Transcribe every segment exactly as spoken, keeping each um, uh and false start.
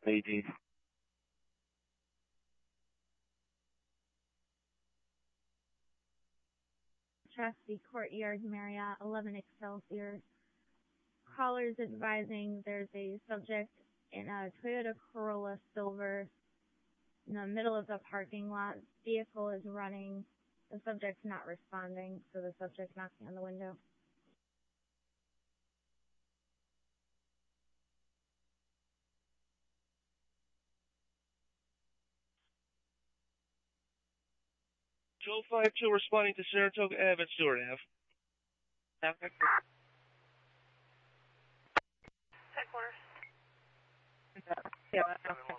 eighteen. Chastity Courtyard Marriott, eleven Excelsior. Callers advising there's a subject in a Toyota Corolla Silver in the middle of the parking lot. Vehicle is running. The subject's not responding, so the subject's knocking on the window. Joe five two responding to Saratoga Ave and Stewart Ave. Headquarters. Yeah,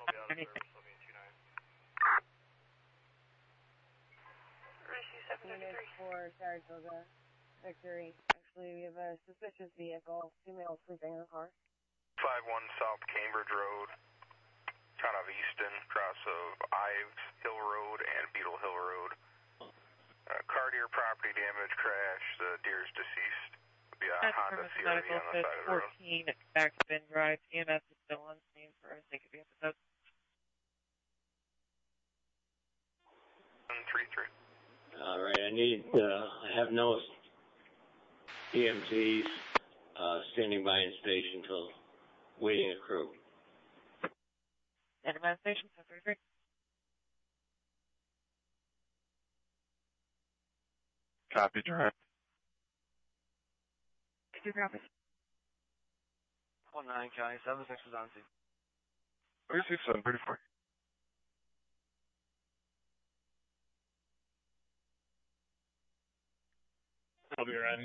Unit for Saratoga Victory. Actually, we have a suspicious vehicle. Two males sleeping in the car. five one South Cambridge Road, town of Easton, cross of Ives Hill Road and Beetle Hill Road. Uh, car deer property damage crash. The deer is deceased. Be a Honda C R V on the side of the road. fourteen Backspin Drive. E M S is still on scene for I think of the episode. one three three. All right, I need, uh, I have no E M Ts uh, standing by in station until waiting a crew. Standing by the station, seven three three. Copy, drive. Two copies. one nine County, seven six was on scene. three six seven, thirty-four. I'll be ready.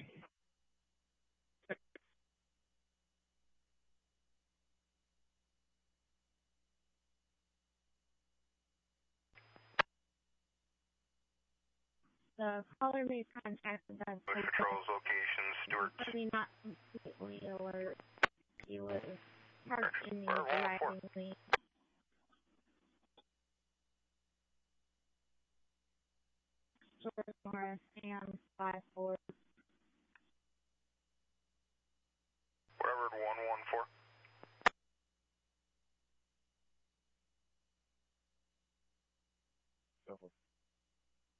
The caller made contact with us. Patrol's location, Stewart. Probably not completely alert. He was parked in the driving lane. George Morris, Sam five four. Robert one one four. Go for it.